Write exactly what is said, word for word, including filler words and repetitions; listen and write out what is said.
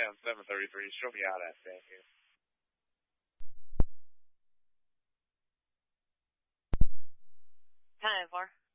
on seven thirty-three. Show me out at, thank you. ten for.